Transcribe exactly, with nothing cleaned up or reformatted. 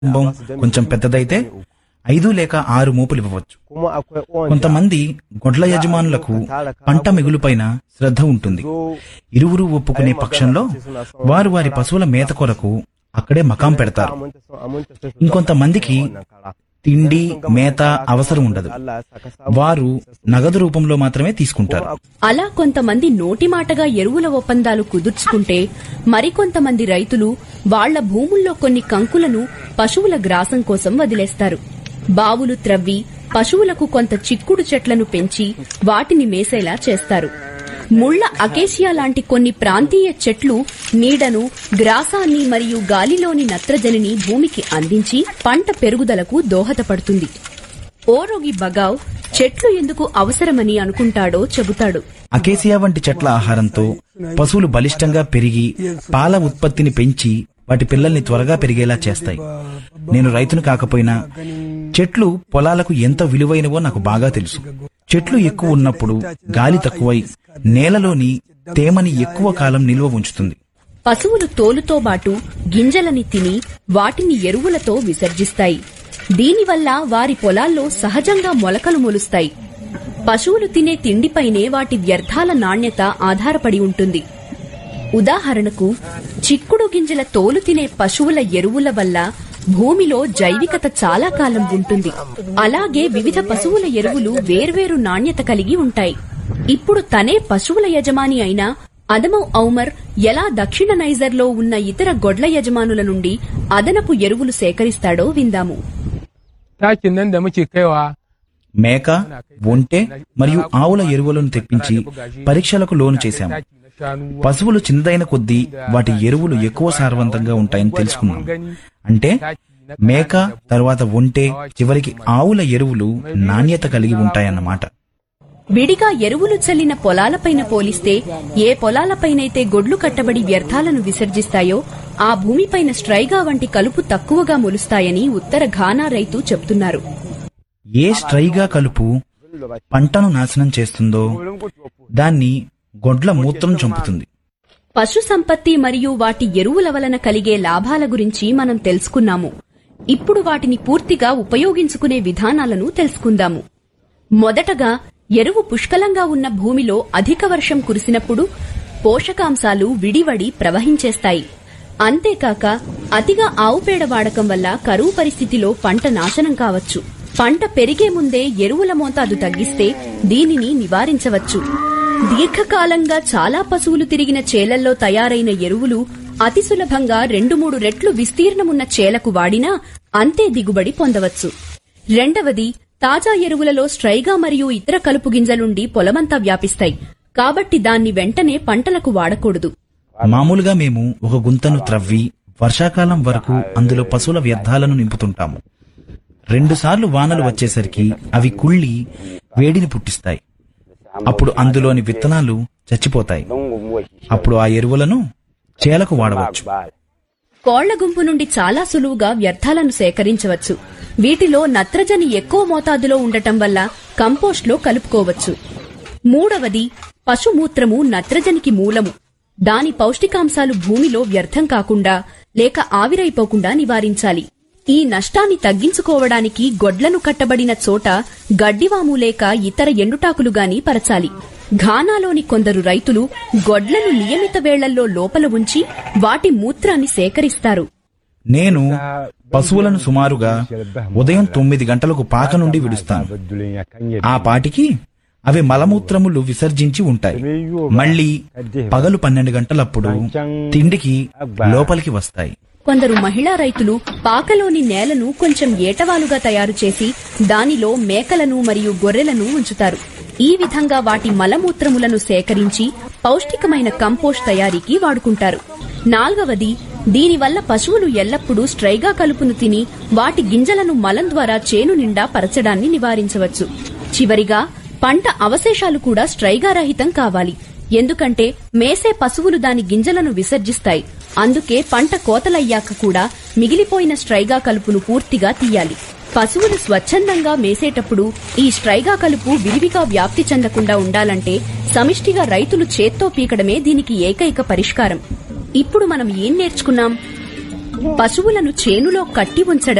కుటుంబం కొంచెం పెద్దదైతే ఐదు లేక ఆరు మోపులు ఇవ్వవచ్చు. కొంతమంది గొడ్ల యజమానులకు పంట మిగులుపైన శ్రద్ధ ఉంటుంది. ఇరువురు ఒప్పుకునే పక్షంలో వారు వారి పశువుల మేత కొరకు అక్కడే మకాం పెడతారు. ఇంకొంతమందికి తిండి మేత అవసరం ఉండదు. వారు నగదు రూపంలో మాత్రమే తీసుకుంటారు. అలా కొంతమంది నోటి మాటగా ఎరువుల ఒప్పందాలు కుదుర్చుకుంటే, మరికొంతమంది రైతులు వాళ్ల భూముల్లో కొన్ని కంకులను పశువుల గ్రాసం కోసం వదిలేస్తారు. బావులు త్రవ్వి పశువులకు కొంత చిక్కుడు చెట్లను పెంచి వాటిని మేసేలా చేస్తారు. ముళ్ల అకేసియా లాంటి కొన్ని ప్రాంతీయ చెట్లు నీడను, గ్రాసాన్ని మరియు గాలిలోని నత్రజనిని భూమికి అందించి పంట పెరుగుదలకు దోహదపడుతుంది. ఓరోగి బగావ్ చెట్లు ఎందుకు అవసరమని అనుకుంటాడో చెబుతాడు. అకేసియా వంటి చెట్ల ఆహారంతో పశువులు బలిష్టంగా పెరిగి పాల ఉత్పత్తిని పెంచి వాటి పిల్లల్ని త్వరగా పెరిగేలా చేస్తాయి. నేను రైతును కాకపోయినా చెట్లు పొలాలకు ఎంత విలువైనవో నాకు బాగా తెలుసు. చెట్లు ఎక్కువ ఉన్నప్పుడు గాలి తక్కువై నేలలోని తేమని ఎక్కువ కాలం నిల్వ ఉంచుతుంది. పశువులు తోలుతో బాటు గింజలని తిని వాటిని ఎరువులతో విసర్జిస్తాయి. దీనివల్ల వారి పొలాల్లో సహజంగా మొలకలు మొలుస్తాయి. పశువులు తినే తిండిపైనే వాటి వ్యర్థాల నాణ్యత ఆధారపడి ఉంటుంది. ఉదాహరణకు చిక్కుడు గింజల తోలు తినే పశువుల ఎరువుల వల్ల భూమిలో జైవికత చాలా కాలం ఉంటుంది. అలాగే వివిధ పశువుల ఎరువులు వేర్వేరు నాణ్యత కలిగి ఉంటాయి. ఇప్పుడు తనే పశువుల యజమాని అయిన అదమౌ ఔమర్ ఎలా దక్షిణ నైజర్లో ఉన్న ఇతర గొడ్ల యజమానుల నుండి అదనపు ఎరువులు సేకరిస్తాడో విందాము. మేక, ఒంటె మరియు ఆవుల ఎరువులను తెప్పించి పరీక్షలకు లోను చేశాము. పశువులు చిన్నదైన కొద్దీ వాటి ఎరువులు ఎక్కువ సారవంతంగా ఉంటాయని తెలుసుకున్నాం. అంటే మేక తర్వాత ఒంటె చివరికి ఆవుల ఎరువులు నాణ్యత కలిగి ఉంటాయన్నమాట. విడిగా ఎరువులు చల్లిన పొలాలపైన పోలిస్తే ఏ పొలాలపైనైతే గొడ్లు కట్టబడి వ్యర్థాలను విసర్జిస్తాయో ఆ భూమిపైన స్ట్రైగా వంటి కలుపు తక్కువగా మొలుస్తాయని ఉత్తర ఘానా రైతు చెప్తున్నారు. ఏ స్ట్రైగా కలుపు పంటను నాశనం చేస్తుందో దాన్ని గొడ్ల మూత్రం చంపుతుంది. పశు సంపత్తి మరియు వాటి ఎరువుల వలన కలిగే లాభాల గురించి మనం తెలుసుకున్నాము. ఇప్పుడు వాటిని పూర్తిగా ఉపయోగించుకునే విధానాలను తెలుసుకుందాము. మొదటగా ఎరువు పుష్కలంగా ఉన్న భూమిలో అధిక వర్షం కురిసినప్పుడు పోషకాంశాలు విడివడి ప్రవహించేస్తాయి. అంతేకాక అతిగా ఆవుపేడ వాడకం వల్ల కరువు పరిస్థితిలో పంట నాశనం కావచ్చు. పంట పెరిగే ముందే ఎరువుల మోతాదు తగ్గిస్తే దీనిని నివారించవచ్చు. దీర్ఘకాలంగా చాలా పశువులు తిరిగిన చేలల్లో తయారైన ఎరువులు అతి సులభంగా రెండు మూడు రెట్లు విస్తీర్ణమున్న చేలకు వాడినా అంతే దిగుబడి పొందవచ్చు. రెండవది, తాజా ఎరువులలో స్ట్రైగా మరియు ఇతర కలుపు గింజలుండి పొలమంతా వ్యాపిస్తాయి. కాబట్టి దాన్ని వెంటనే పంటలకు వాడకూడదు. మామూలుగా మేము ఒక గుంతను త్రవ్వి వర్షాకాలం వరకు అందులో పశువుల వ్యర్థాలను నింపుతుంటాము. రెండుసార్లు వానలు వచ్చేసరికి అవి కుళ్ళి వేడిని పుట్టిస్తాయి. అప్పుడు అందులోని విత్తనాలు చచ్చిపోతాయి. అప్పుడు ఆ ఎరువులను చేలకు వాడవచ్చు. కోళ్ల గుంపు నుండి చాలా సులువుగా వ్యర్థాలను సేకరించవచ్చు. వీటిలో నత్రజని ఎక్కువ మోతాదులో ఉండటం వల్ల కంపోస్ట్లో కలుపుకోవచ్చు. మూడవది, పశుమూత్రము నత్రజనికి మూలము. దాని పౌష్టికాంశాలు భూమిలో వ్యర్థం కాకుండా లేక ఆవిరైపోకుండా నివారించాలి. ఈ నష్టాన్ని తగ్గించుకోవడానికి గొడ్లను కట్టబడిన చోట గడ్డివాము లేక ఇతర ఎండుటాకులు గాని పరచాలి. ఘానాలోని కొందరు రైతులు గొడ్లను నియమిత వేళల్లో లోపల ఉంచి వాటి మూత్రాన్ని సేకరిస్తారు. నేను పశువులను సుమారుగా ఉదయం తొమ్మిది గంటలకు పాక నుండి విడుస్తాను. ఆ పాటికి అవి మలమూత్రములు విసర్జించి ఉంటాయి. మళ్లీ పగలు పన్నెండు గంటలప్పుడు తిండికి లోపలికి వస్తాయి. కొందరు మహిళా రైతులు పాకలోని నేలను కొంచెం ఏటవాలుగా తయారు చేసి దానిలో మేకలను మరియు గొర్రెలను ఉంచుతారు. ఈ విధంగా వాటి మలమూత్రములను సేకరించి పౌష్టికమైన కంపోస్ట్ తయారీకి వాడుకుంటారు. నాల్గవది, దీనివల్ల పశువులు ఎల్లప్పుడూ స్ట్రైగా కలుపును తిని వాటి గింజలను మలం ద్వారా చేను నిండా పరచడాన్ని నివారించవచ్చు. చివరిగా, పంట అవశేషాలు కూడా స్ట్రైగా రహితం కావాలి. ఎందుకంటే మేసే పశువులు దాని గింజలను విసర్జిస్తాయి. అందుకే పంట కోతలయ్యాక కూడా మిగిలిపోయిన స్ట్రైగా కలుపును పూర్తిగా తీయాలి. పశువులు స్వచ్ఛందంగా మేసేటప్పుడు ఈ స్ట్రైగా కలుపు విరివిగా వ్యాప్తి చెందకుండా ఉండాలంటే సమిష్టిగా రైతులు చేత్తో పీకడమే దీనికి ఏకైక పరిష్కారం. ఇప్పుడు మనం ఏం నేర్చుకున్నాం? పశువులను చేనులో కట్టి ఉంచడం